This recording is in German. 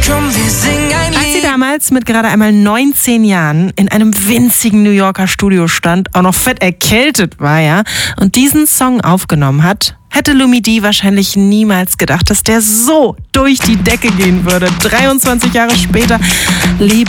Komm, wir singen ein Lied. Als sie damals mit gerade einmal 19 Jahren in einem winzigen New Yorker Studio stand, auch noch fett erkältet war, ja, und diesen Song aufgenommen hat, hätte Lumidee wahrscheinlich niemals gedacht, dass der so durch die Decke gehen würde. 23 Jahre später lebt